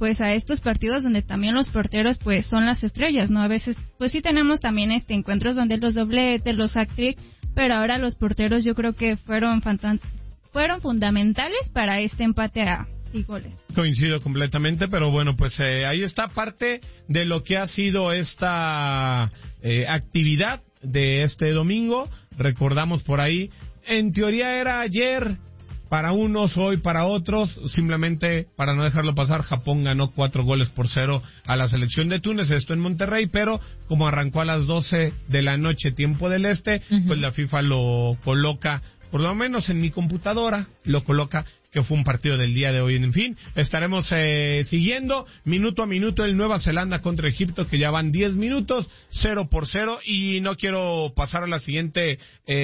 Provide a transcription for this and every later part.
pues a estos partidos donde también los porteros pues son las estrellas, ¿no? A veces pues sí tenemos también encuentros donde los dobletes, los hat-trick, pero ahora los porteros yo creo que fueron fundamentales para este empate a 6 goles. Coincido completamente, pero bueno, pues ahí está parte de lo que ha sido esta actividad de este domingo. Recordamos por ahí, en teoría era ayer para unos, hoy para otros, simplemente para no dejarlo pasar, Japón ganó 4-0 a la selección de Túnez, esto en Monterrey, pero como arrancó a las 12 de la noche, tiempo del este, pues la FIFA lo coloca, por lo menos en mi computadora, lo coloca que fue un partido del día de hoy. En fin, estaremos siguiendo minuto a minuto el Nueva Zelanda contra Egipto, que ya van 10 minutos, 0-0, y no quiero pasar a la siguiente,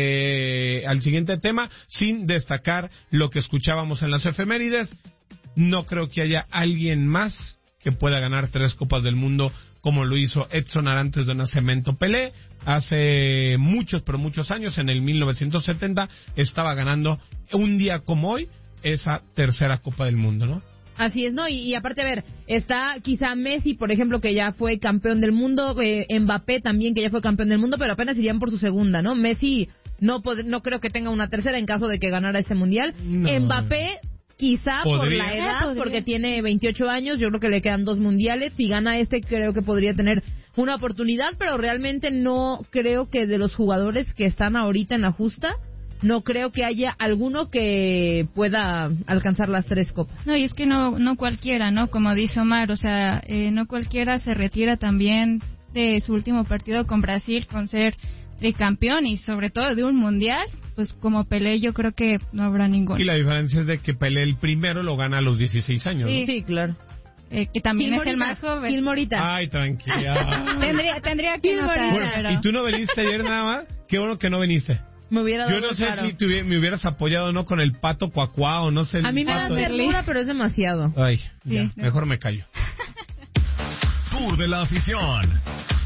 al siguiente tema sin destacar lo que escuchábamos en las efemérides. No creo que haya alguien más que pueda ganar 3 Copas del Mundo como lo hizo Edson Arantes do Nascimento Pelé. Hace muchos, pero muchos años, en el 1970, estaba ganando un día como hoy esa 3ª Copa del Mundo, ¿no? Así es, ¿no? Y aparte, a ver, está quizá Messi, por ejemplo, que ya fue campeón del mundo, Mbappé también, que ya fue campeón del mundo, pero apenas irían por su segunda, ¿no? Messi no creo que tenga una tercera en caso de que ganara este mundial. No. Mbappé, quizá por la edad, porque tiene 28 años, yo creo que le quedan 2 mundiales. Si gana creo que podría tener una oportunidad, pero realmente no creo que de los jugadores que están ahorita en la justa, no creo que haya alguno que pueda alcanzar las 3 copas. No, y es que no cualquiera, ¿no? Como dice Omar, o sea, no cualquiera se retira también de su último partido con Brasil con ser tricampeón y sobre todo de un mundial, pues como Pelé yo creo que no habrá ninguno. Y la diferencia es de que Pelé el primero lo gana a los 16 años, sí, ¿no? Sí, claro. Que también es el más joven. Gil Morita. Ay, tranquila. tendría que notar, bueno, pero... ¿Y tú no viniste ayer nada más? Qué bueno que no viniste. Me hubiera dado. Yo no sé si me hubieras apoyado, ¿no? Con el pato cuacuá o no sé. A mí me da ternura, pero es demasiado. Ay, sí, ya, mejor me callo. Tour de la afición.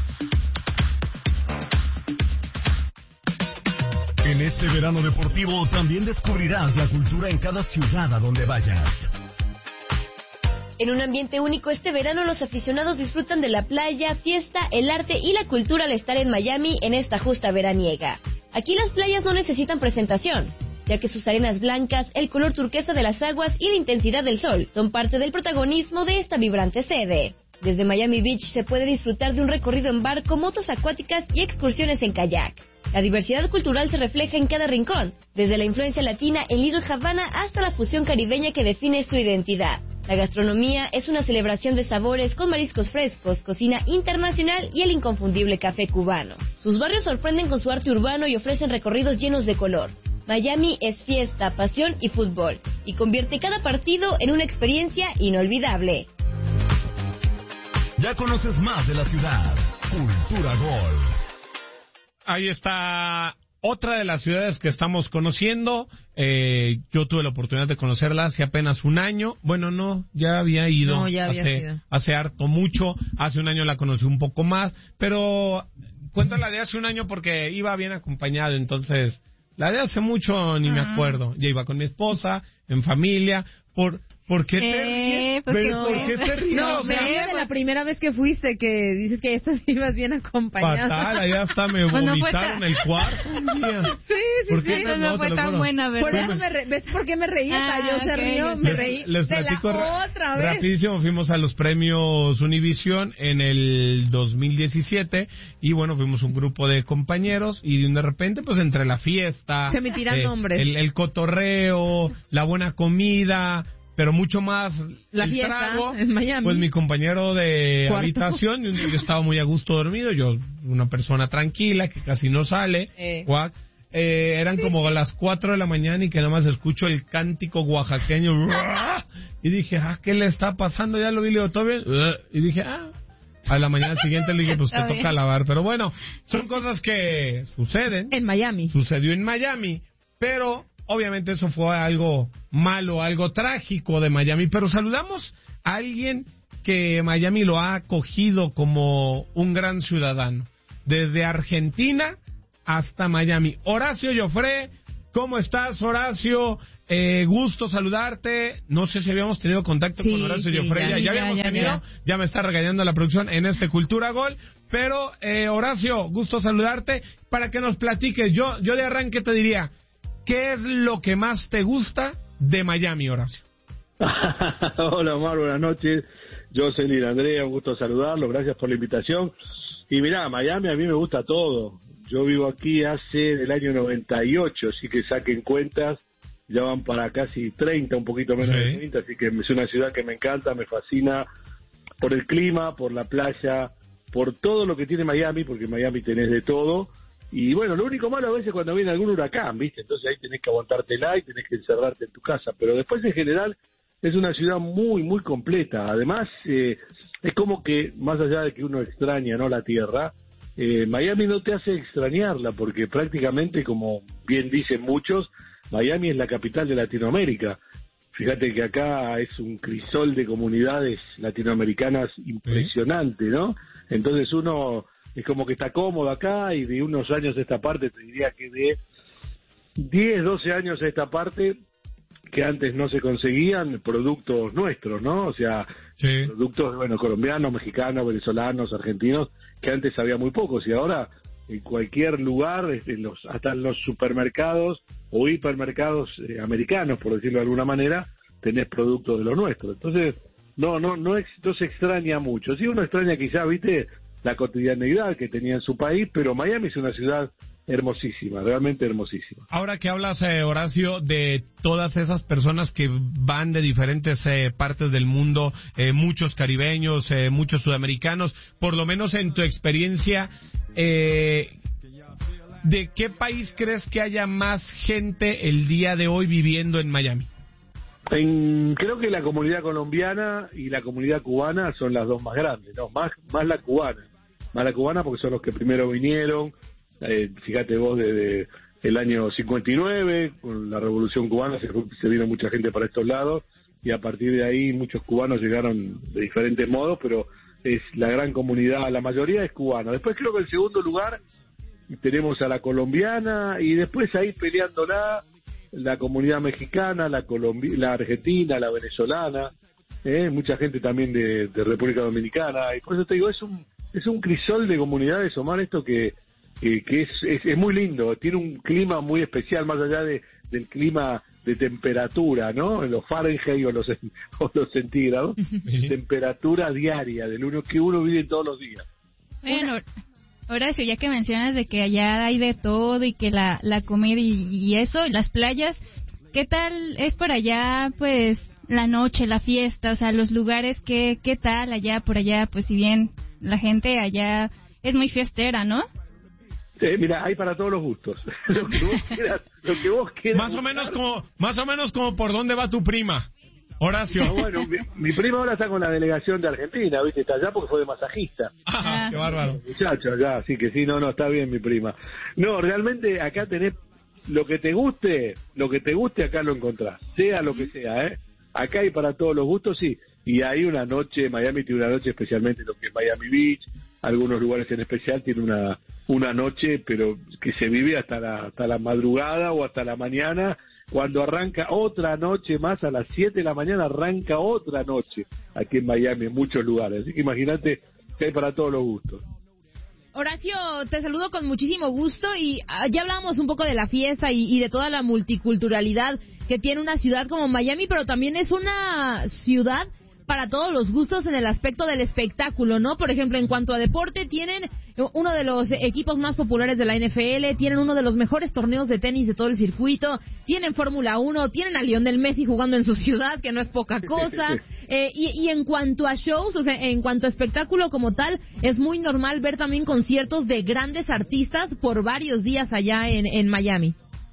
En este verano deportivo también descubrirás la cultura en cada ciudad a donde vayas. En un ambiente único este verano, los aficionados disfrutan de la playa, fiesta, el arte y la cultura al estar en Miami en esta justa veraniega. Aquí las playas no necesitan presentación, ya que sus arenas blancas, el color turquesa de las aguas y la intensidad del sol son parte del protagonismo de esta vibrante sede. Desde Miami Beach se puede disfrutar de un recorrido en barco, motos acuáticas y excursiones en kayak. La diversidad cultural se refleja en cada rincón, desde la influencia latina en Little Havana hasta la fusión caribeña que define su identidad. La gastronomía es una celebración de sabores con mariscos frescos, cocina internacional y el inconfundible café cubano. Sus barrios sorprenden con su arte urbano y ofrecen recorridos llenos de color. Miami es fiesta, pasión y fútbol, y convierte cada partido en una experiencia inolvidable. Ya conoces más de la ciudad. Cultura Gol. Ahí está otra de las ciudades que estamos conociendo. Yo tuve la oportunidad de conocerla hace apenas un año. Bueno, no, ya había ido. No, ya había ido. Hace harto mucho. Hace un año la conocí un poco más. Pero cuento la de hace un año porque iba bien acompañado. Entonces, la de hace mucho ni me acuerdo. Ya iba con mi esposa, en familia. ¿Por qué te ríes? Pues ¿Por qué te ríes? No, O sea, me río de la primera vez que fuiste, que dices que estas ibas bien acompañada. fatal, ahí hasta me vomitaron el cuarto un día. Sí, ¿Por qué no fue tan buena, ¿verdad? Por eso ¿ves por qué me reí? Yo se río, me reí Les de platico la otra vez. rapidísimo. Fuimos a los premios Univision en el 2017 y bueno, fuimos un grupo de compañeros y de repente pues entre la fiesta, se me tiran nombres, el cotorreo, la buena comida, pero mucho más la el fiesta trago, en Miami. Pues mi compañero de ¿Cuarto? habitación, yo estaba muy a gusto dormido, yo una persona tranquila que casi no sale, eran como a las 4 de la mañana y que nada más escucho el cántico oaxaqueño y dije, ¿qué le está pasando? Ya lo vi, le digo, ¿todo bien? Y dije, a la mañana siguiente le dije, pues te toca lavar, pero bueno, son cosas que suceden. En Miami. Sucedió en Miami, pero obviamente eso fue algo malo, algo trágico de Miami, pero saludamos a alguien que Miami lo ha acogido como un gran ciudadano, desde Argentina hasta Miami. Horacio Joffre, ¿Cómo estás, Horacio? Gusto saludarte. No sé si habíamos tenido contacto con Horacio Giuffre. Ya habíamos tenido. Ya me está regañando la producción en este Cultura Gol. Pero, Horacio, gusto saludarte. Para que nos platiques, yo de arranque te diría, ¿qué es lo que más te gusta de Miami, Horacio? Hola, Omar, buenas noches. Yo soy Lina Andrea, un gusto saludarlo. Gracias por la invitación. Y mirá, Miami a mí me gusta todo. Yo vivo aquí hace del año 98, así que saquen cuentas, ya van para casi 30, un poquito menos de 30, así que es una ciudad que me encanta, me fascina por el clima, por la playa, por todo lo que tiene Miami, porque en Miami tenés de todo. Y bueno, lo único malo a veces cuando viene algún huracán, ¿viste? Entonces ahí tenés que aguantártela y tenés que encerrarte en tu casa, pero después en general es una ciudad muy, muy completa. Además, es como que, más allá de que uno extraña, ¿no?, la tierra, Miami no te hace extrañarla, porque prácticamente, como bien dicen muchos, Miami es la capital de Latinoamérica. Fíjate que acá es un crisol de comunidades latinoamericanas impresionante, ¿no? Entonces uno es como que está cómodo acá, y de unos años a esta parte, te diría que de 10, 12 años a esta parte, que antes no se conseguían productos nuestros, ¿no? O sea, productos, bueno, colombianos, mexicanos, venezolanos, argentinos, que antes había muy pocos, y ahora en cualquier lugar, hasta en los supermercados o hipermercados americanos, por decirlo de alguna manera, tenés productos de lo nuestro. Entonces, no se extraña mucho. Sí, uno extraña quizás, viste, la cotidianeidad que tenía en su país, pero Miami es una ciudad hermosísima, realmente hermosísima. Ahora que hablas, Horacio, de todas esas personas que van de diferentes partes del mundo, muchos caribeños, muchos sudamericanos, por lo menos en tu experiencia, ¿de qué país crees que haya más gente el día de hoy viviendo en Miami? Creo que la comunidad colombiana y la comunidad cubana son las dos más grandes, ¿no? Más la cubana porque son los que primero vinieron. Fíjate vos, desde el año 59, con la Revolución Cubana, se vino mucha gente para estos lados, y a partir de ahí muchos cubanos llegaron de diferentes modos, pero es la gran comunidad, la mayoría es cubana. Después creo que en segundo lugar tenemos a la colombiana, y después ahí peleándola la comunidad mexicana, la argentina, la venezolana, mucha gente también de República Dominicana, y por eso te digo, es un crisol de comunidades, Omar, esto que es muy lindo, tiene un clima muy especial, más allá del clima de temperatura, ¿no? En los Fahrenheit o los centígrados, temperatura diaria, del uno que uno vive todos los días. Bueno, Horacio, ya que mencionas de que allá hay de todo y que la comida y eso, y las playas, ¿qué tal es por allá, pues, la noche, la fiesta, o sea, los lugares, qué tal allá, por allá? Pues si bien la gente allá es muy fiestera, ¿no? Mira, hay para todos los gustos. Lo que vos quieras. Más o menos como por dónde va tu prima, Horacio. No, bueno, mi prima ahora está con la delegación de Argentina, ¿viste? Está allá porque fue de masajista. Qué bárbaro. Muchacho, allá, sí que sí, no, está bien mi prima. No, realmente acá tenés lo que te guste, acá lo encontrás, sea lo que sea, ¿eh? Acá hay para todos los gustos, sí. Y hay una noche, Miami tiene una noche, especialmente lo que es Miami Beach, algunos lugares en especial tiene una noche, pero que se vive hasta la madrugada o hasta la mañana, cuando arranca otra noche más, a las 7 de la mañana arranca otra noche aquí en Miami, en muchos lugares. Así que imagínate que hay para todos los gustos. Horacio, te saludo con muchísimo gusto, y ya hablábamos un poco de la fiesta y de toda la multiculturalidad que tiene una ciudad como Miami, pero también es una ciudad para todos los gustos en el aspecto del espectáculo, ¿no? Por ejemplo, en cuanto a deporte, tienen uno de los equipos más populares de la NFL, tienen uno de los mejores torneos de tenis de todo el circuito, tienen Fórmula 1, tienen a Lionel Messi jugando en su ciudad, que no es poca cosa, y en cuanto a shows, o sea, en cuanto a espectáculo como tal, es muy normal ver también conciertos de grandes artistas por varios días allá en Miami.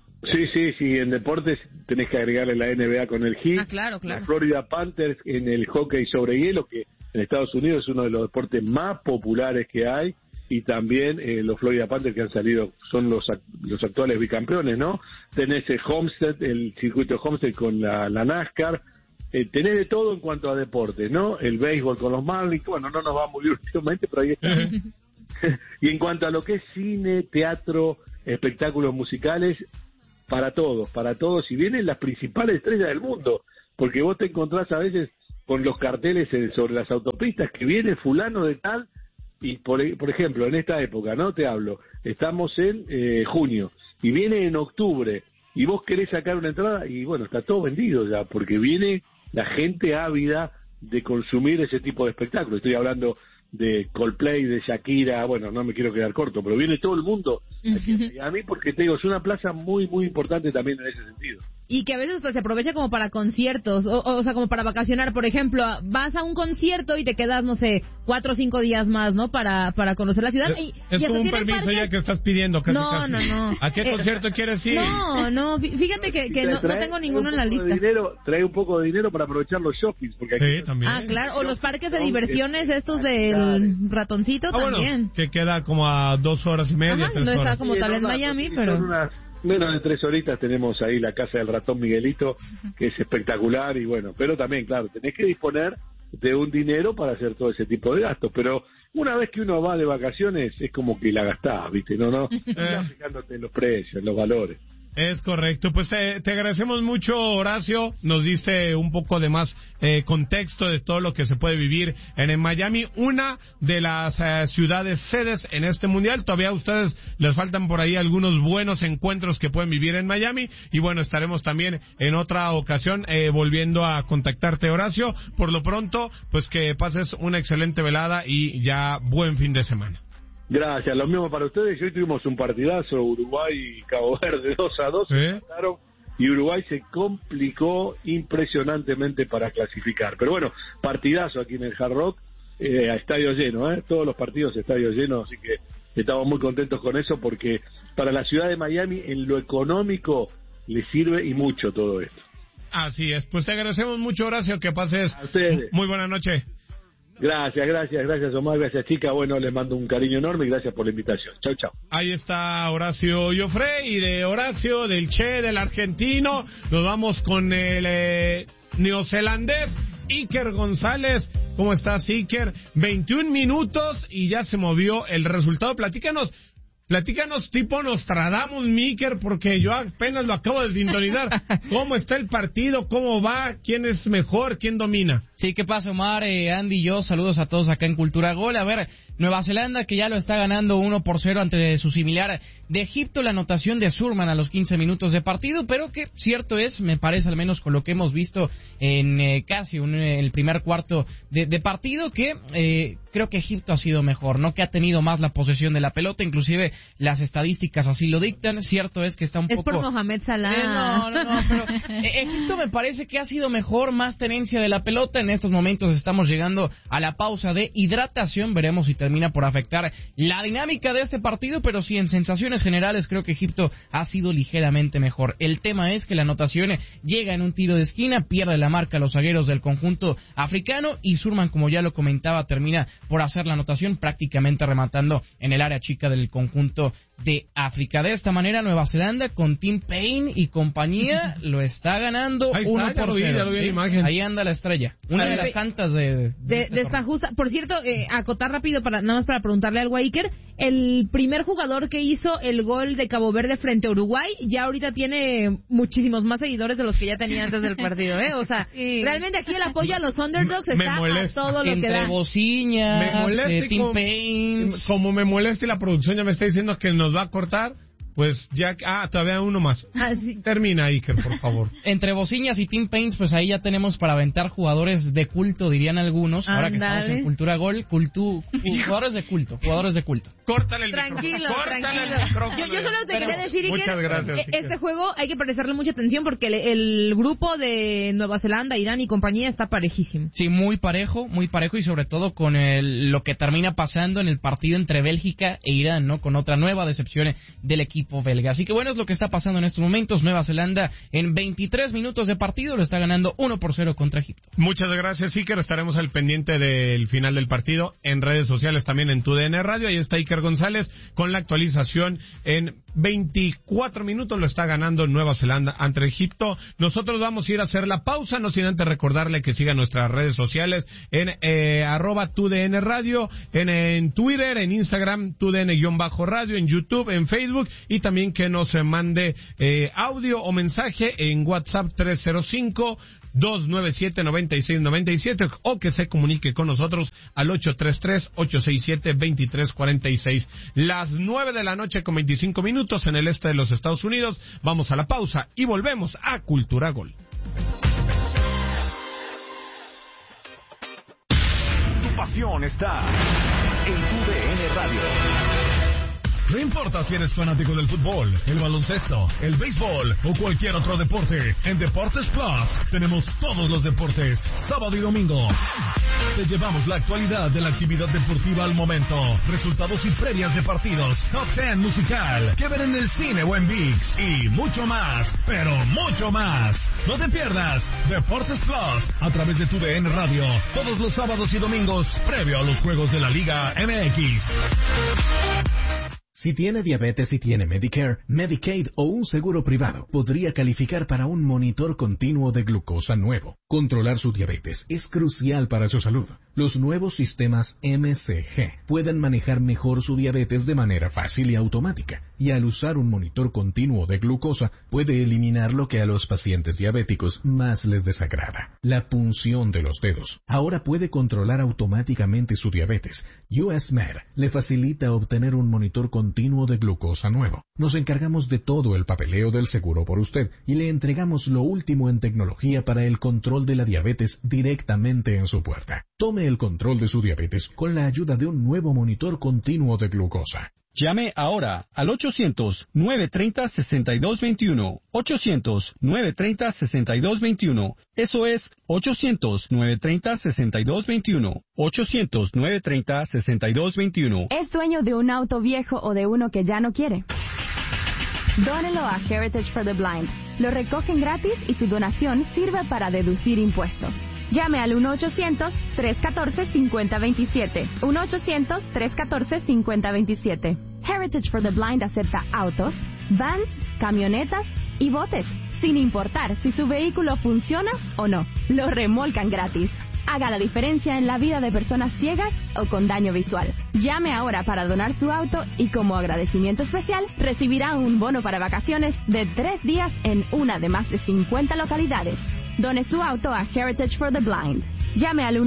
Sí, en deportes tenés que agregarle la NBA con el Heat, claro. Los Florida Panthers en el hockey sobre hielo, que en Estados Unidos es uno de los deportes más populares que hay, y también los Florida Panthers que han salido, son los actuales bicampeones, ¿no? Tenés el circuito de Homestead con la NASCAR, tenés de todo en cuanto a deportes, ¿no? El béisbol con los Marlins, bueno, no nos va muy bien últimamente, pero ahí está. Y en cuanto a lo que es cine, teatro, espectáculos musicales, para todos, y vienen las principales estrellas del mundo, porque vos te encontrás a veces con los carteles sobre las autopistas que viene fulano de tal, y por ejemplo, en esta época, ¿no? Te hablo, estamos en junio, y viene en octubre, y vos querés sacar una entrada, y bueno, está todo vendido ya, porque viene la gente ávida de consumir ese tipo de espectáculos. Estoy hablando de Coldplay, de Shakira, bueno, no me quiero quedar corto, pero viene todo el mundo aquí a mí, porque te digo, es una plaza muy, muy importante también en ese sentido. Y que a veces pues, se aprovecha como para conciertos, o sea, como para vacacionar. Por ejemplo, vas a un concierto y te quedas, no sé, 4 o 5 días más, ¿no? Para conocer la ciudad. Es como un permiso parques... ya que estás pidiendo. Casi. No. ¿A qué concierto quieres ir? No, fíjate que no tengo ninguno en la lista. Trae un poco de dinero para aprovechar los shoppings. Porque aquí sí, también. Ah, claro, o los parques de diversiones estos del ratoncito también. Bueno, que queda como a 2 horas y media, Ajá, 3 no horas. está como tal en Miami, pero... Menos de 3 horitas tenemos ahí la casa del ratón Miguelito, que es espectacular, y bueno, pero también, claro, tenés que disponer de un dinero para hacer todo ese tipo de gastos, pero una vez que uno va de vacaciones es como que la gastás, ¿viste? No, estás fijándote en los precios, en los valores. Es correcto, pues te agradecemos mucho, Horacio, nos diste un poco de más contexto de todo lo que se puede vivir en Miami, una de las ciudades sedes en este mundial. Todavía a ustedes les faltan por ahí algunos buenos encuentros que pueden vivir en Miami, y bueno, estaremos también en otra ocasión volviendo a contactarte, Horacio. Por lo pronto, pues que pases una excelente velada y ya buen fin de semana. Gracias, lo mismo para ustedes. Hoy tuvimos un partidazo, Uruguay y Cabo Verde, 2-2, empataron, y Uruguay se complicó impresionantemente para clasificar. Pero bueno, partidazo aquí en el Hard Rock, a estadio lleno, todos los partidos estadio lleno, así que estamos muy contentos con eso, porque para la ciudad de Miami, en lo económico, le sirve y mucho todo esto. Así es, pues te agradecemos mucho, Horacio, que pases muy buena noche. Gracias Omar, gracias chica, bueno, les mando un cariño enorme y gracias por la invitación. Chau. Ahí está Horacio Joffre, y de Horacio, del Che, del argentino, nos vamos con el neozelandés Iker González. ¿Cómo estás, Iker? 21 minutos y ya se movió el resultado. Platícanos tipo Nostradamus, Iker, porque yo apenas lo acabo de sintonizar. ¿Cómo está el partido? ¿Cómo va? ¿Quién es mejor? ¿Quién domina? Sí, ¿qué pasa, Omar? Andy y yo, saludos a todos acá en Cultura Gol. A ver, Nueva Zelanda, que ya lo está ganando 1-0 ante su similar de Egipto, la anotación de Surman a los 15 minutos de partido, pero que cierto es, me parece al menos con lo que hemos visto en casi el primer cuarto de partido, que creo que Egipto ha sido mejor, ¿no? Que ha tenido más la posesión de la pelota, inclusive las estadísticas así lo dictan. Cierto es que está un poco... Es por Mohamed Salah. No, pero Egipto me parece que ha sido mejor, más tenencia de la pelota. En estos momentos estamos llegando a la pausa de hidratación, veremos si termina por afectar la dinámica de este partido, pero sí, en sensaciones generales creo que Egipto ha sido ligeramente mejor. El tema es que la anotación llega en un tiro de esquina, pierde la marca los zagueros del conjunto africano, y Surman, como ya lo comentaba, termina por hacer la anotación, prácticamente rematando en el área chica del conjunto de África. De esta manera, Nueva Zelanda, con Tim Payne y compañía, lo está ganando 1-0. Ahí anda la estrella, una de las tantas de esta justa. Por cierto, acotar rápido, nada más para preguntarle algo a Iker, el primer jugador que hizo el gol de Cabo Verde frente a Uruguay, ya ahorita tiene muchísimos más seguidores de los que ya tenía antes del partido, O sea, sí. Realmente aquí el apoyo a los underdogs está a todo lo que da. Entre bociñas, Tim Payne. Como me molesta y la producción ya me está diciendo que nos va a cortar, pues ya... todavía uno más. Sí. Termina, Iker, por favor. Entre bociñas y Tim Payne, pues ahí ya tenemos para aventar jugadores de culto, dirían algunos. Ahora que estamos en Cultura Gol, jugadores de culto. Córtale el tranquilo. micrófono. Yo solo te quería decir, Iker, muchas gracias, este juego hay que prestarle mucha atención porque el grupo de Nueva Zelanda, Irán y compañía está parejísimo. Sí, muy parejo, y sobre todo con lo que termina pasando en el partido entre Bélgica e Irán, ¿no? Con otra nueva decepción del equipo belga. Así que bueno, es lo que está pasando en estos momentos. Nueva Zelanda en 23 minutos de partido lo está ganando 1-0 contra Egipto. Muchas gracias, Iker. Estaremos al pendiente del final del partido en redes sociales, también en TUDN Radio. Ahí está Iker González con la actualización. En 24 minutos lo está ganando Nueva Zelanda ante Egipto. Nosotros vamos a ir a hacer la pausa, no sin antes recordarle que siga nuestras redes sociales en @TUDN Radio, en Twitter, en Instagram, TUDN-radio, en YouTube, en Facebook, y también que nos mande audio o mensaje en WhatsApp 305-297-9697 o que se comunique con nosotros al 833-867-2346. Las 9:25 p.m. en el este de los Estados Unidos. Vamos a la pausa y volvemos a Cultura Gol. Tu pasión está en TUDN Radio. No importa si eres fanático del fútbol, el baloncesto, el béisbol o cualquier otro deporte, en Deportes Plus tenemos todos los deportes, sábado y domingo. Te llevamos la actualidad de la actividad deportiva al momento, resultados y previas de partidos, top 10 musical, que ver en el cine o en ViX y mucho más, pero mucho más. No te pierdas Deportes Plus a través de TUDN Radio, todos los sábados y domingos, previo a los juegos de la Liga MX. Si tiene diabetes y tiene Medicare, Medicaid o un seguro privado, podría calificar para un monitor continuo de glucosa nuevo. Controlar su diabetes es crucial para su salud. Los nuevos sistemas MCG pueden manejar mejor su diabetes de manera fácil y automática, y al usar un monitor continuo de glucosa, puede eliminar lo que a los pacientes diabéticos más les desagrada: la punción de los dedos. Ahora puede controlar automáticamente su diabetes. US Med le facilita obtener un monitor continuo de glucosa nuevo. Nos encargamos de todo el papeleo del seguro por usted y le entregamos lo último en tecnología para el control de la diabetes directamente en su puerta. Tome el control de su diabetes con la ayuda de un nuevo monitor continuo de glucosa. Llame ahora al 800-930-6221. 800-930-6221. Eso es 800-930-6221. 800-930-6221. ¿Es dueño de un auto viejo o de uno que ya no quiere? Dónelo a Heritage for the Blind. Lo recogen gratis y su donación sirve para deducir impuestos. Llame al 1-800-314-5027. 1-800-314-5027. Heritage for the Blind acepta autos, vans, camionetas y botes, sin importar si su vehículo funciona o no. Lo remolcan gratis. Haga la diferencia en la vida de personas ciegas o con daño visual. Llame ahora para donar su auto y como agradecimiento especial recibirá un bono para vacaciones de 3 días en una de más de 50 localidades. Done su auto a Heritage for the Blind. Llame al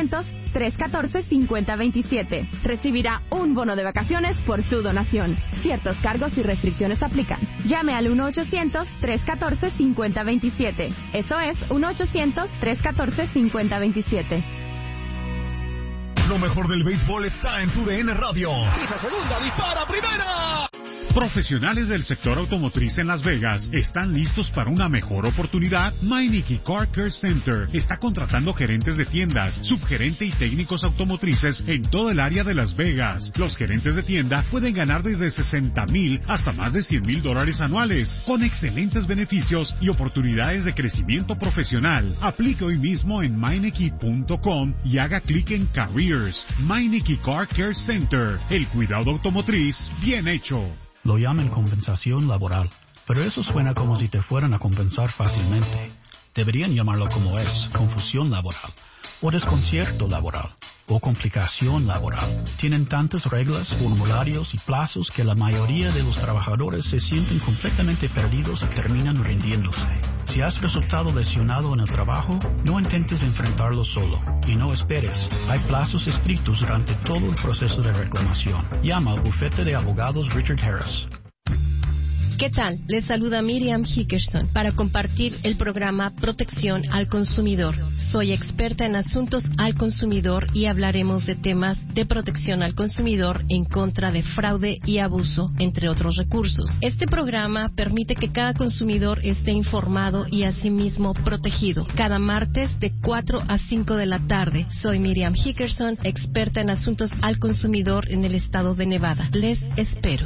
1-800-314-5027. Recibirá un bono de vacaciones por su donación. Ciertos cargos y restricciones aplican. Llame al 1-800-314-5027. Eso es 1-800-314-5027. Lo mejor del béisbol está en TUDN Radio. Pisa segunda, dispara primera. Profesionales del sector automotriz en Las Vegas están listos para una mejor oportunidad. Meineke Car Care Center está contratando gerentes de tiendas, subgerente y técnicos automotrices en todo el área de Las Vegas. Los gerentes de tienda pueden ganar desde $60,000 hasta más de $100,000 anuales, con excelentes beneficios y oportunidades de crecimiento profesional. Aplique hoy mismo en Meineke.com y haga clic en Careers. Meineke Car Care Center, el cuidado automotriz bien hecho. Lo llaman compensación laboral, pero eso suena como si te fueran a compensar fácilmente. Deberían llamarlo como es: confusión laboral, o desconcierto laboral, o complicación laboral. Tienen tantas reglas, formularios y plazos que la mayoría de los trabajadores se sienten completamente perdidos y terminan rindiéndose. Si has resultado lesionado en el trabajo, no intentes enfrentarlo solo y no esperes. Hay plazos estrictos durante todo el proceso de reclamación. Llama al bufete de abogados Richard Harris. ¿Qué tal? Les saluda Miriam Hickerson para compartir el programa Protección al Consumidor. Soy experta en asuntos al consumidor y hablaremos de temas de protección al consumidor en contra de fraude y abuso, entre otros recursos. Este programa permite que cada consumidor esté informado y asimismo protegido. Cada martes de 4 a 5 de la tarde. Soy Miriam Hickerson, experta en asuntos al consumidor en el estado de Nevada. Les espero.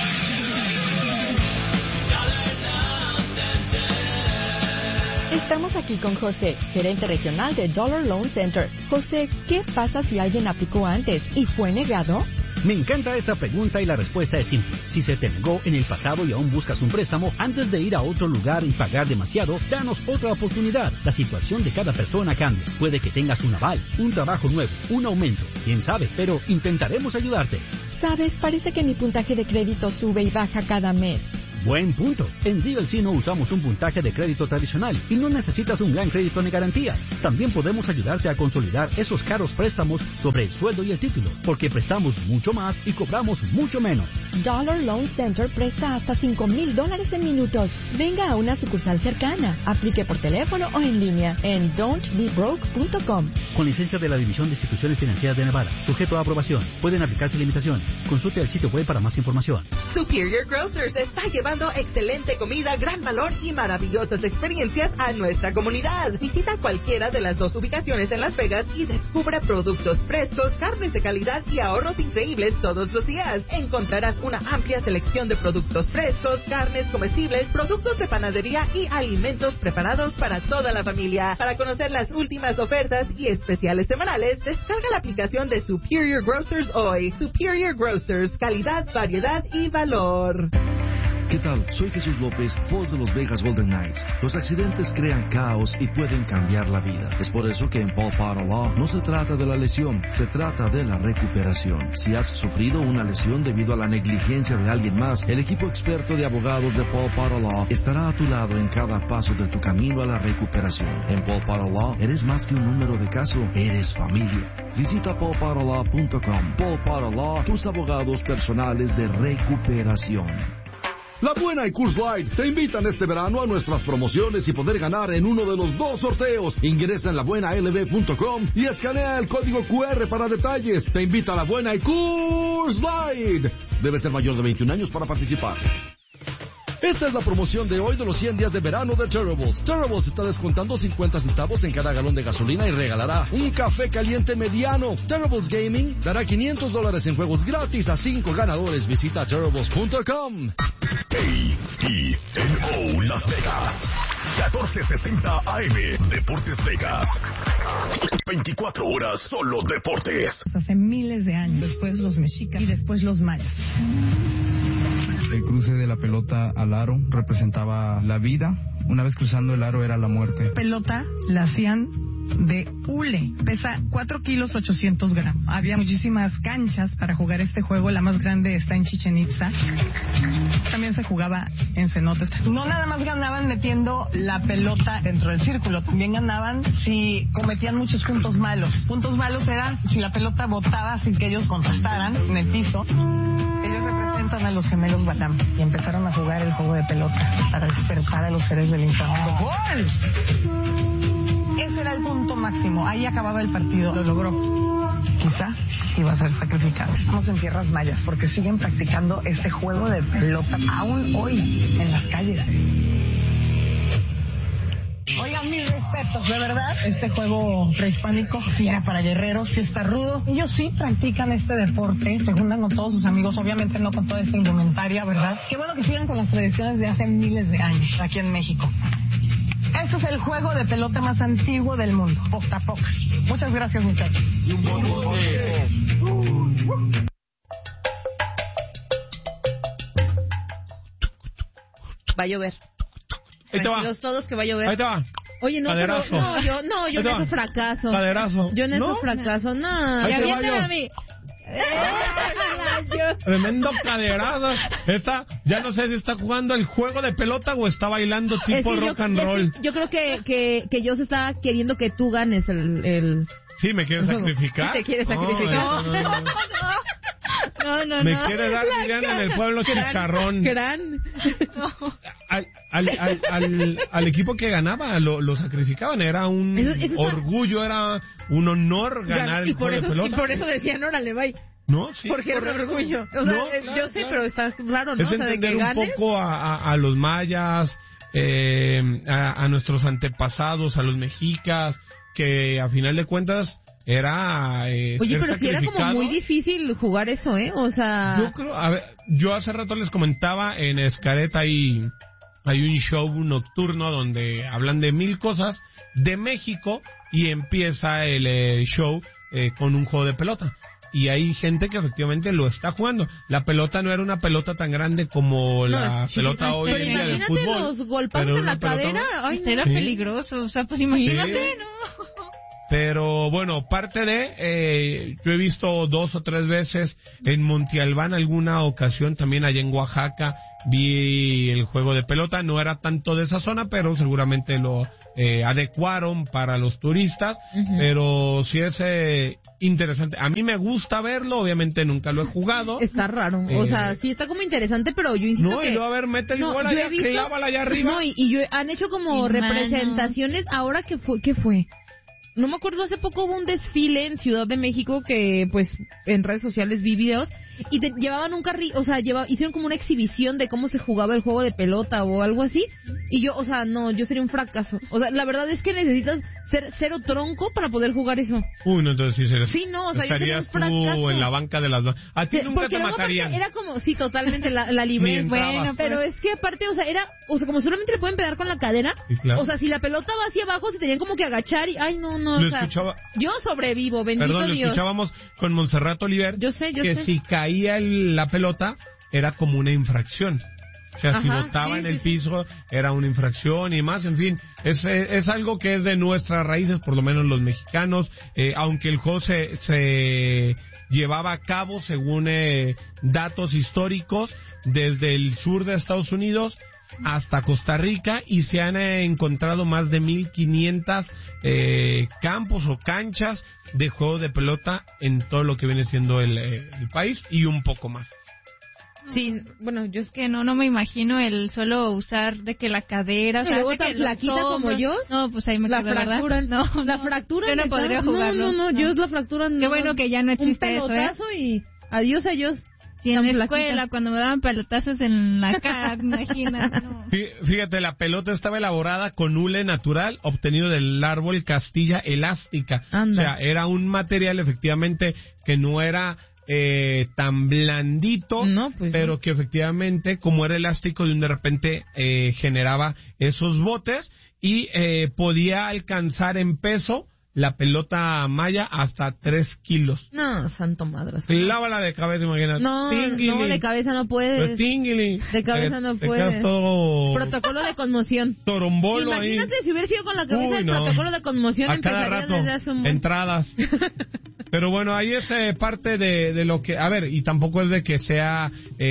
Estamos aquí con José, gerente regional de Dollar Loan Center. José, ¿qué pasa si alguien aplicó antes y fue negado? Me encanta esta pregunta y la respuesta es simple. Si se te negó en el pasado y aún buscas un préstamo, antes de ir a otro lugar y pagar demasiado, danos otra oportunidad. La situación de cada persona cambia. Puede que tengas un aval, un trabajo nuevo, un aumento. Quién sabe, pero intentaremos ayudarte. ¿Sabes? Parece que mi puntaje de crédito sube y baja cada mes. Buen punto. En DLC no usamos un puntaje de crédito tradicional y no necesitas un gran crédito ni garantías. También podemos ayudarte a consolidar esos caros préstamos sobre el sueldo y el título, porque prestamos mucho más y cobramos mucho menos. Dollar Loan Center presta hasta $5,000 en minutos. Venga a una sucursal cercana. Aplique por teléfono o en línea en don'tbebroke.com. Con licencia de la División de Instituciones Financieras de Nevada. Sujeto a aprobación. Pueden aplicarse limitaciones. Consulte el sitio web para más información. Superior Grocers está llevando excelente comida, gran valor y maravillosas experiencias a nuestra comunidad. Visita cualquiera de las 2 ubicaciones en Las Vegas y descubra productos frescos, carnes de calidad y ahorros increíbles todos los días. Encontrarás una amplia selección de productos frescos, carnes comestibles, productos de panadería y alimentos preparados para toda la familia. Para conocer las últimas ofertas y especiales semanales, descarga la aplicación de Superior Grocers hoy. Superior Grocers, calidad, variedad y valor. ¿Qué tal? Soy Jesús López, voz de los Vegas Golden Knights. Los accidentes crean caos y pueden cambiar la vida. Es por eso que en Paul Potter Law no se trata de la lesión, se trata de la recuperación. Si has sufrido una lesión debido a la negligencia de alguien más, el equipo experto de abogados de Paul Potter Law estará a tu lado en cada paso de tu camino a la recuperación. En Paul Potter Law eres más que un número de caso, eres familia. Visita paulpotterlaw.com. Paul Potter Law, tus abogados personales de recuperación. La Buena y Coors Light te invitan este verano a nuestras promociones y poder ganar en uno de los 2 sorteos. Ingresa en labuenalb.com y escanea el código QR para detalles. Te invita a La Buena y Coors Light. Debe ser mayor de 21 años para participar. Esta es la promoción de hoy de los 100 días de verano de Terribles. Terribles está descontando 50 centavos en cada galón de gasolina y regalará un café caliente mediano. Terribles Gaming dará $500 en juegos gratis a 5 ganadores. Visita terribles.com. KENO Las Vegas, 1460 AM, Deportes Vegas. 24 horas solo deportes. Hace miles de años, después los mexicas y después los mayas. El cruce de la pelota al aro representaba la vida. Una vez cruzando el aro era la muerte. Pelota la hacían de hule. Pesa 4 kilos 800 gramos. Había muchísimas canchas para jugar este juego. La más grande está en Chichén Itzá. También se jugaba en cenotes. No nada más ganaban metiendo la pelota dentro del círculo. También ganaban si cometían muchos puntos malos. Puntos malos era si la pelota botaba sin que ellos contestaran en el piso. Ellos representan a los gemelos Balam y empezaron a jugar el juego de pelota para despertar a los seres del inframundo. ¡Gol! Ese era el punto máximo. Ahí acababa el partido. Lo logró. Quizá iba a ser sacrificado. Estamos en tierras mayas porque siguen practicando este juego de pelota aún hoy en las calles. Oigan, mis respetos, de verdad. Este juego prehispánico sí era para guerreros, sí está rudo. Ellos sí practican este deporte, se juntan con todos sus amigos, obviamente no con toda esta indumentaria, ¿verdad? Qué bueno que sigan con las tradiciones de hace miles de años aquí en México. Este es el juego de pelota más antiguo del mundo, post-apoc. Muchas gracias, muchachos. Va a llover. Ahí te va. Tranquilos todos que va a llover. Ahí te va. Oye, no, pero, yo en eso fracaso. Caderazo. Yo en eso fracaso, no. Ya viene a mí. Tremendo caderazo. Esta, ya no sé si está jugando el juego de pelota o está bailando tipo rock and roll. Yo creo que yo se estaba queriendo que tú ganes el... Sí, ¿me quieres sacrificar? Sí, te quieres sacrificar. No. Me quiere dar Liliana en el pueblo chicharrón. Al equipo que ganaba lo sacrificaban. Era un orgullo, era un honor ganar el juego de pelota. Y por eso decían, órale, bye. No, sí. Porque era un orgullo. O sea, no, claro, yo sé, pero está claro, ¿no? Es entender de que ganes un poco a los mayas, a nuestros antepasados, a los mexicas, que a final de cuentas era oye, pero si era como muy difícil jugar eso, o sea, yo creo, a ver, yo hace rato les comentaba, en Xcaret hay un show nocturno donde hablan de 1000 cosas de México y empieza el show con un juego de pelota. y hay gente que efectivamente lo está jugando. La pelota no era una pelota tan grande como la pelota hoy en día del fútbol. Imagínate los golpazos en la cadera. Ay, era peligroso. O sea, pues imagínate, sí. ¿no? Pero bueno, parte de, yo he visto 2 o 3 veces en Monte Albán, alguna ocasión también allá en Oaxaca, vi el juego de pelota, no era tanto de esa zona, pero seguramente lo adecuaron para los turistas, pero sí es interesante. A mí me gusta verlo, obviamente nunca lo he jugado. Está raro, o sea, sí está como interesante, pero yo insisto que... No, y luego a ver, mete el gol allá, clávala allá arriba. No, y han hecho como representaciones, ahora ¿qué fue? No me acuerdo, hace poco hubo un desfile en Ciudad de México que, pues, en redes sociales vi videos y llevaban un carril, o sea, hicieron como una exhibición de cómo se jugaba el juego de pelota o algo así. Y yo, o sea, no, yo sería un fracaso. O sea, la verdad es que necesitas ser cero tronco para poder jugar eso. Uy, no, entonces sí serías. Sí, no, o sea, yo sería un fracaso. Tú en la banca de las dos. A ti nunca te matarían. Era como, sí, totalmente la libre. Bueno, pero es que aparte, o sea, como solamente le pueden pegar con la cadera. Sí, claro. O sea, si la pelota va hacia abajo, se tenían como que agachar y, ay, no, lo o sea, escuchaba. Yo sobrevivo, bendito Dios. Lo escuchábamos con Montserrat Oliver. Yo sé. Que si caía la pelota, era como una infracción. O sea, si botaba en el piso, era una infracción y más, en fin, es algo que es de nuestras raíces, por lo menos los mexicanos, aunque el juego se llevaba a cabo, según datos históricos, desde el sur de Estados Unidos hasta Costa Rica, y se han encontrado más de 1,500 campos o canchas de juego de pelota en todo lo que viene siendo el país y un poco más. Sí, bueno, yo es que no me imagino el solo usar de que la cadera, o sea, luego tan flaquita como yo. No, pues ahí me quedo, ¿verdad? La fractura. Yo no podría jugarlo. No, yo es la fractura. Qué bueno que ya no existe eso, Un pelotazo y adiós. Sí, en la escuela, cuando me daban pelotazos en la cara, imagina. No. Fíjate, la pelota estaba elaborada con hule natural obtenido del árbol castilla elástica. Anda. O sea, era un material efectivamente que no era tan blandito, pero que efectivamente, como era elástico, de repente generaba esos botes y podía alcanzar en peso la pelota maya hasta 3 kilos. No, santo madre. Lávala de cabeza, imagínate. No, de cabeza no puedes. De cabeza no puedes. Protocolo de conmoción. Torombolo. Imagínate si hubiera sido con la cabeza el protocolo de conmoción, a cada rato, desde hace un entradas. Pero bueno, ahí es parte de lo que... A ver, y tampoco es de que sea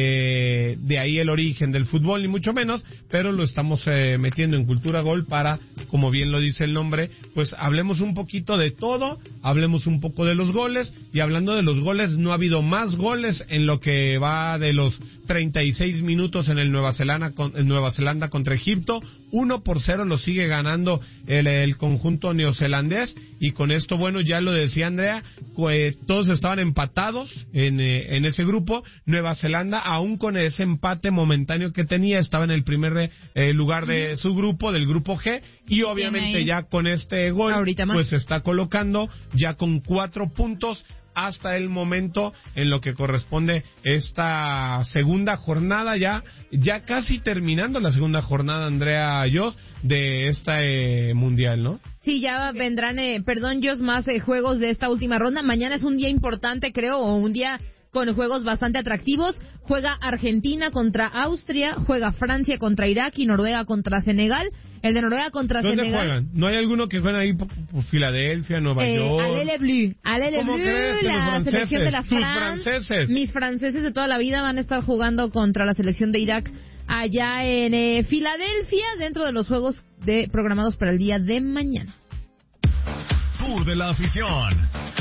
de ahí el origen del fútbol, ni mucho menos, pero lo estamos metiendo en Cultura Gol para, como bien lo dice el nombre, pues hablemos un poquito de todo, hablemos un poco de los goles, y hablando de los goles, no ha habido más goles en lo que va de los 36 minutos en el Nueva Zelanda contra Egipto. 1-0 lo sigue ganando el conjunto neozelandés, y con esto, bueno, ya lo decía Andrea, todos estaban empatados en ese grupo. Nueva Zelanda, aún con ese empate momentáneo que tenía, estaba en el primer lugar de su grupo, del grupo G, y obviamente ya con este gol pues se está colocando ya con 4 puntos hasta el momento en lo que corresponde esta segunda jornada, ya casi terminando la segunda jornada, Andrea Jos, de este mundial, ¿no? Sí, ya vendrán, Jos, más juegos de esta última ronda. Mañana es un día importante, creo, o un día con juegos bastante atractivos. Juega Argentina contra Austria, juega Francia contra Irak y Noruega contra Senegal. El de Noruega contra ¿Dónde Senegal. Juegan? ¿No hay alguno que juegue ahí por Filadelfia, Nueva York? Alele Bleu, la selección de la franceses. Mis franceses de toda la vida van a estar jugando contra la selección de Irak allá en Filadelfia, dentro de los juegos programados para el día de mañana. Tour de la afición.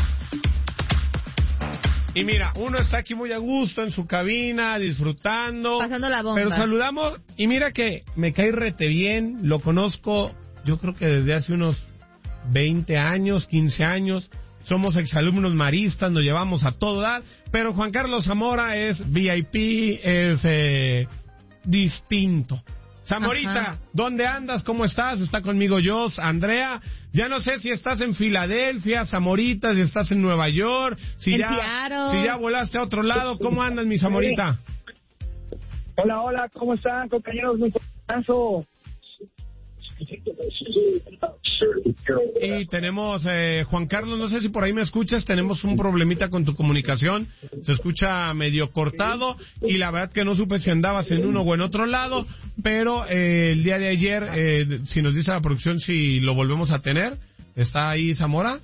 Y mira, uno está aquí muy a gusto en su cabina, disfrutando. Pasando la bomba. Pero saludamos, y mira que me cae rete bien, lo conozco, yo creo que desde hace unos 20 años, 15 años. Somos exalumnos maristas, nos llevamos a todo dar, pero Juan Carlos Zamora es VIP, es distinto. Zamorita, ¿dónde andas? ¿Cómo estás? Está conmigo Jos, Andrea. Ya no sé si estás en Filadelfia, Zamorita, si estás en Nueva York, si ya volaste a otro lado. ¿Cómo andas, mi Zamorita? Hola, ¿cómo están, compañeros? Muy buenazo. Y tenemos, Juan Carlos, no sé si por ahí me escuchas, tenemos un problemita con tu comunicación, se escucha medio cortado y la verdad que no supe si andabas en uno o en otro lado, pero el día de ayer, si nos dice la producción si lo volvemos a tener, ¿está ahí Zamora?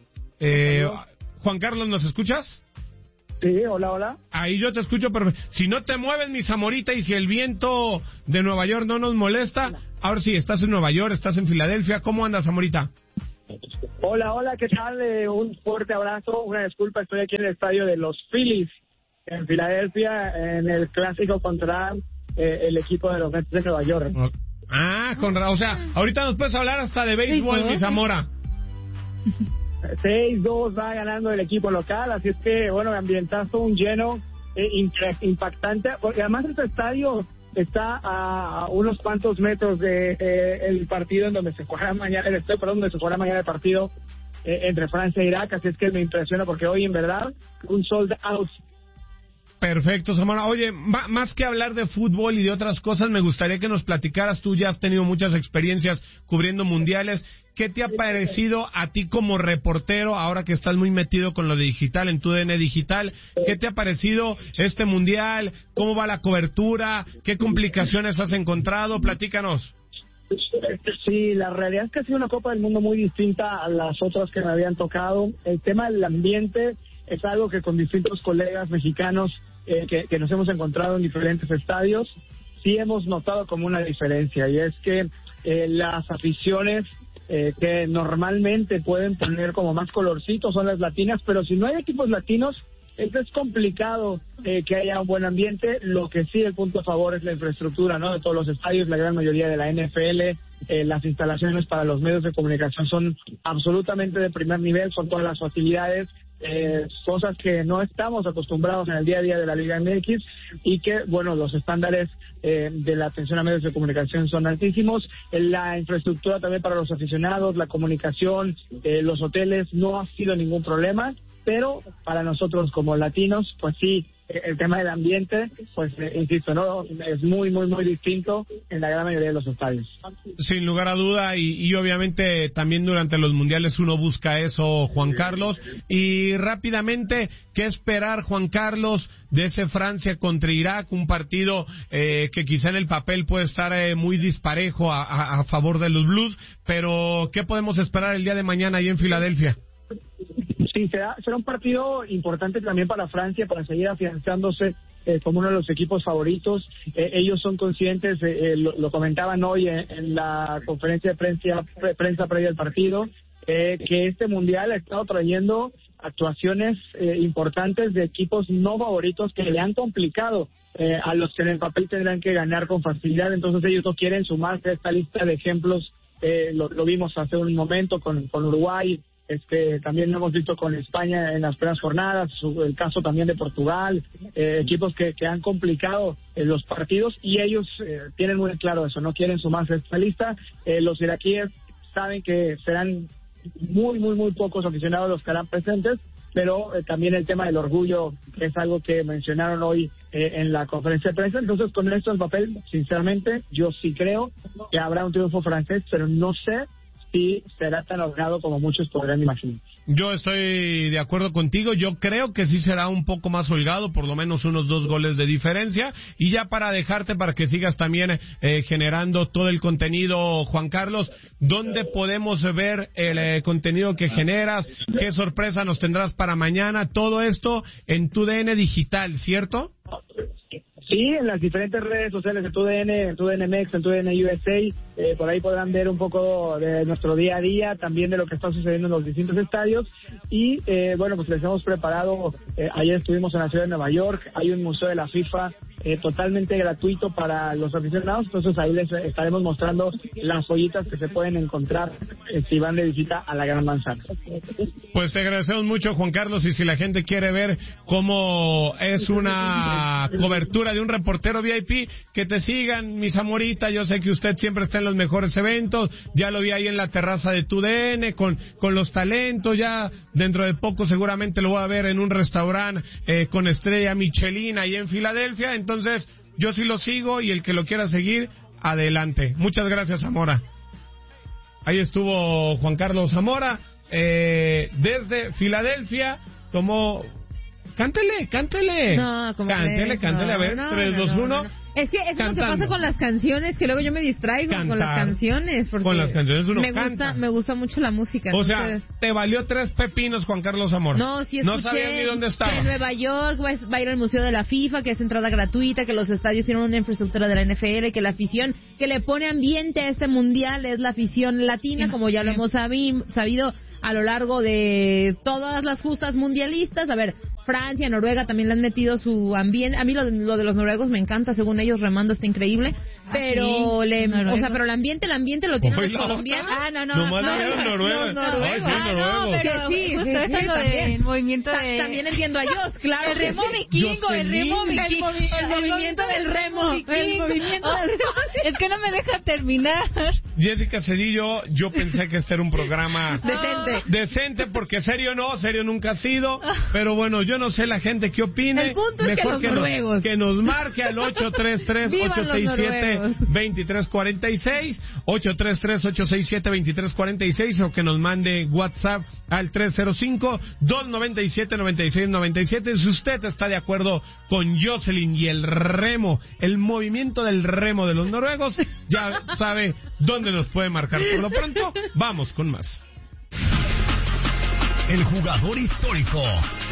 Juan Carlos, ¿nos escuchas? Sí, hola. Ahí yo te escucho, pero si no te mueves, mi Zamorita, y si el viento de Nueva York no nos molesta, ahora sí, estás en Nueva York, estás en Filadelfia, ¿cómo andas, Zamorita? Hola, ¿qué tal? Un fuerte abrazo, una disculpa, estoy aquí en el estadio de los Phillies, en Filadelfia, en el clásico contra el equipo de los Mets de Nueva York. O sea, ahorita nos puedes hablar hasta de béisbol, mi Zamora. 6-2 va ganando el equipo local, así es que, bueno, ambientazo, un lleno impactante, porque además este estadio está a unos cuantos metros de el partido en donde se jugará mañana, donde se jugará mañana el partido entre Francia e Irak, así es que me impresiona porque hoy, en verdad, un sold out. Perfecto, Zamora. Oye, más que hablar de fútbol y de otras cosas, me gustaría que nos platicaras, tú ya has tenido muchas experiencias cubriendo mundiales, ¿qué te ha parecido a ti como reportero, ahora que estás muy metido con lo de digital, en TUDN Digital? ¿Qué te ha parecido este mundial? ¿Cómo va la cobertura? ¿Qué complicaciones has encontrado? Platícanos. Sí, la realidad es que ha sido una Copa del Mundo muy distinta a las otras que me habían tocado. El tema del ambiente es algo que con distintos colegas mexicanos que nos hemos encontrado en diferentes estadios, sí hemos notado como una diferencia, y es que las aficiones que normalmente pueden tener como más colorcitos son las latinas, pero si no hay equipos latinos, es complicado que haya un buen ambiente. Lo que sí, el punto a favor es la infraestructura, ¿no? De todos los estadios, la gran mayoría de la NFL, las instalaciones para los medios de comunicación son absolutamente de primer nivel, son todas las facilidades, cosas que no estamos acostumbrados en el día a día de la Liga MX, y que, bueno, los estándares de la atención a medios de comunicación son altísimos. La infraestructura también para los aficionados, la comunicación, los hoteles, no ha sido ningún problema. Pero para nosotros como latinos, pues sí, el tema del ambiente, pues insisto, no es muy distinto en la gran mayoría de los estadios. Sin lugar a duda, y obviamente también durante los mundiales uno busca eso, Juan Carlos. Y rápidamente, ¿qué esperar, Juan Carlos, de ese Francia contra Irak? Un partido que quizá en el papel puede estar muy disparejo a favor de los Blues, pero ¿qué podemos esperar el día de mañana ahí en Filadelfia? Sí, será un partido importante también para Francia, para seguir afianzándose como uno de los equipos favoritos. Ellos son conscientes, lo comentaban hoy en la conferencia de prensa previa al partido, que este mundial ha estado trayendo actuaciones importantes de equipos no favoritos que le han complicado a los que en el papel tendrán que ganar con facilidad. Entonces ellos no quieren sumarse a esta lista de ejemplos. Lo vimos hace un momento con Uruguay. También lo hemos visto con España en las primeras jornadas, el caso también de Portugal, equipos que han complicado los partidos, y ellos tienen muy claro eso, no quieren sumarse a esta lista. Los iraquíes saben que serán muy pocos aficionados los que harán presentes, pero también el tema del orgullo es algo que mencionaron hoy en la conferencia de prensa. Entonces, con esto en papel, sinceramente, yo sí creo que habrá un triunfo francés, pero no sé si será tan holgado como muchos podrían imaginar. Yo estoy de acuerdo contigo, yo creo que sí será un poco más holgado, por lo menos unos 2 goles de diferencia. Y ya para dejarte, para que sigas también generando todo el contenido, Juan Carlos, ¿dónde podemos ver el contenido que generas? ¿Qué sorpresa nos tendrás para mañana? Todo esto en TUDN Digital, ¿cierto? Sí, en las diferentes redes sociales de TUDN, en TUDN MEX, en TUDN USA, por ahí podrán ver un poco de nuestro día a día, también de lo que está sucediendo en los distintos estadios. Y bueno, pues les hemos preparado, ayer estuvimos en la ciudad de Nueva York, hay un museo de la FIFA totalmente gratuito para los aficionados, entonces ahí les estaremos mostrando las joyitas que se pueden encontrar si van de visita a la Gran Manzana. Pues te agradecemos mucho, Juan Carlos, y si la gente quiere ver cómo es una cobertura de un reportero VIP, que te sigan, mi Zamorita. Yo sé que usted siempre está en los mejores eventos, ya lo vi ahí en la terraza de TUDN con los talentos, ya dentro de poco seguramente lo voy a ver en un restaurante con estrella Michelin ahí en Filadelfia. Entonces yo sí lo sigo, y el que lo quiera seguir, adelante. Muchas gracias, Zamora. Ahí estuvo Juan Carlos Zamora, desde Filadelfia, tomó... Cántele. No, como cántele, a ver, 3, 2, 1. Es que es lo que pasa con las canciones, que luego yo me distraigo con las canciones. Porque con las canciones uno me gusta mucho la música. O sea, te valió 3 pepinos, Juan Carlos Zamora. No, sí escuché. No sabía ni dónde estaba. Que en Nueva York va a ir al Museo de la FIFA, que es entrada gratuita, que los estadios tienen una infraestructura de la NFL, que la afición que le pone ambiente a este mundial es la afición latina, como ya lo hemos sabido a lo largo de todas las justas mundialistas. A ver, Francia, Noruega también le han metido su ambiente. A mí lo de los noruegos me encanta, según ellos remando está increíble. Pero pero el ambiente lo tienen los colombianos. Noruegos. Que sí, también. El movimiento de... También entiendo a ellos, claro. El remo vikingo, el movimiento del remo. Es que no me deja terminar. Jessica Cedillo, yo pensé que este era un programa decente, porque serio nunca ha sido, pero bueno, yo no sé la gente qué opine. El punto es mejor que los noruegos que nos marque al 833-867-2346, 833-867-2346, o que nos mande WhatsApp al 305-297-9697. Si usted está de acuerdo con Jocelyn y el remo, el movimiento del remo de los noruegos, ya sabe dónde nos puede marcar. Por lo pronto, vamos con más. El jugador histórico,